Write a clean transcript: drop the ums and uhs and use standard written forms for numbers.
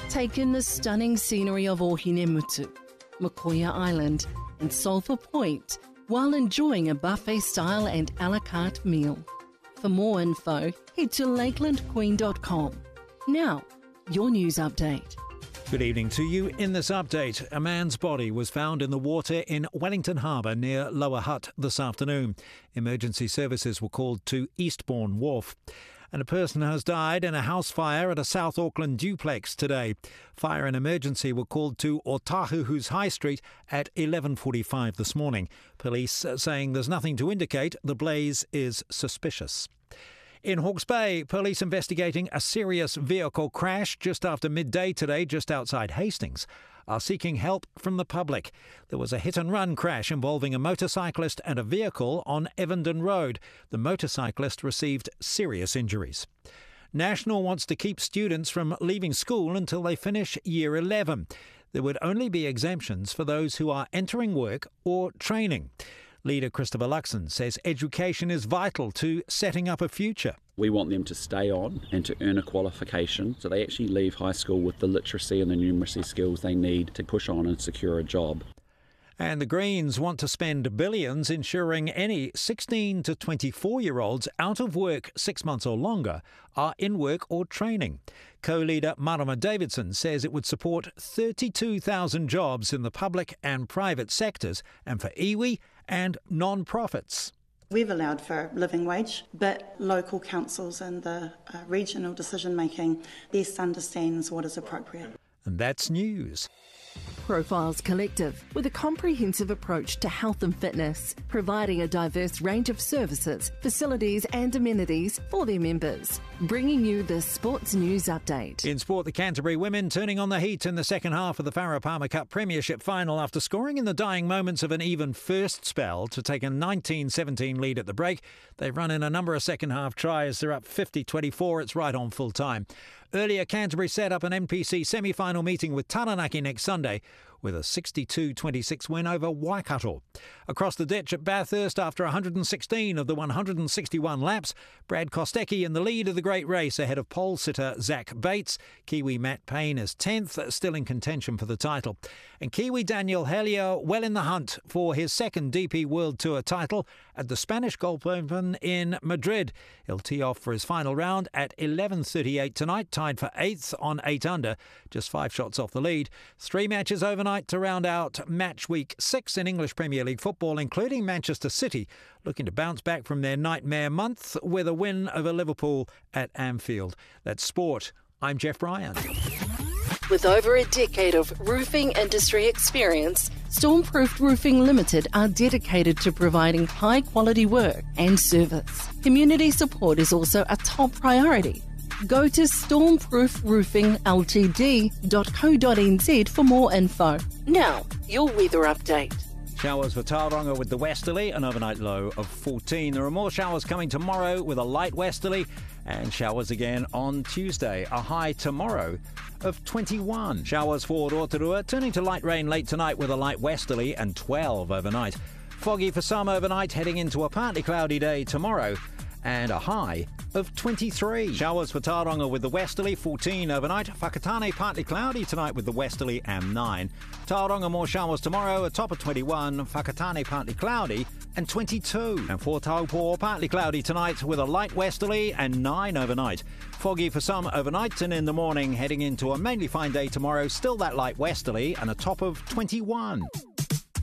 Take in the stunning scenery of Ohinemutu, Makoia Island and Sulphur Point while enjoying a buffet-style and a la carte meal. For more info, head to lakelandqueen.com. Now, your news update. Good evening to you. In this update, a man's body was found in the water in Wellington Harbour near Lower Hutt this afternoon. Emergency services were called to Eastbourne Wharf. And a person has died in a house fire at a South Auckland duplex today. Fire and emergency were called to Otahuhu's High Street at 11:45 this morning. Police saying there's nothing to indicate the blaze is suspicious. In Hawke's Bay, police investigating a serious vehicle crash just after midday today, just outside Hastings, are seeking help from the public. There was a hit-and-run crash involving a motorcyclist and a vehicle on Evandon Road. The motorcyclist received serious injuries. National wants to keep students from leaving school until they finish Year 11. There would only be exemptions for those who are entering work or training. Leader Christopher Luxon says education is vital to setting up a future. We want them to stay on and to earn a qualification so they actually leave high school with the literacy and the numeracy skills they need to push on and secure a job. And the Greens want to spend billions ensuring any 16 to 24-year-olds out of work 6 months or longer are in work or training. Co-leader Marama Davidson says it would support 32,000 jobs in the public and private sectors and for iwi and non-profits. We've allowed for living wage, but local councils and the regional decision-making best understands what is appropriate. And that's news. Profiles Collective, with a comprehensive approach to health and fitness, providing a diverse range of services, facilities and amenities for their members. Bringing you the Sports News Update. In sport, the Canterbury women turning on the heat in the second half of the Farah Palmer Cup Premiership final after scoring in the dying moments of an even first spell to take a 19-17 lead at the break. They've run in a number of second half tries. They're up 50-24. It's right on full time. Earlier, Canterbury set up an NPC semi-final meeting with Taranaki next Sunday with a 62-26 win over Waikato. Across the ditch at Bathurst, after 116 of the 161 laps, Brad Kostecki in the lead of the great race ahead of pole sitter Zach Bates. Kiwi Matt Payne is 10th, still in contention for the title. And Kiwi Daniel Helio well in the hunt for his second DP World Tour title at the Spanish Golf Open in Madrid. He'll tee off for his final round at 11:38 tonight, tied for 8th on 8 under, just 5 shots off the lead. 3 matches overnight to round out match week 6 in English Premier League football, including Manchester City, looking to bounce back from their nightmare month with a win over Liverpool at Anfield. That's sport. I'm Jeff Bryan. With over a decade of roofing industry experience, Stormproof Roofing Limited are dedicated to providing high-quality work and service. Community support is also a top priority. Go to stormproofroofingltd.co.nz for more info. Now, your weather update. Showers for Tauranga with the westerly, an overnight low of 14. There are more showers coming tomorrow with a light westerly, and showers again on Tuesday. A high tomorrow of 21. Showers for Rotorua, turning to light rain late tonight with a light westerly and 12 overnight. Foggy for some overnight, heading into a partly cloudy day tomorrow, and a high of 23. Showers for Tauranga with the westerly, 14 overnight. Whakatane partly cloudy tonight with the westerly and 9. Tauranga more showers tomorrow, a top of 21. Whakatane partly cloudy and 22. And for Taupo, partly cloudy tonight with a light westerly and 9 overnight. Foggy for some overnight, and in the morning heading into a mainly fine day tomorrow, still that light westerly and a top of 21.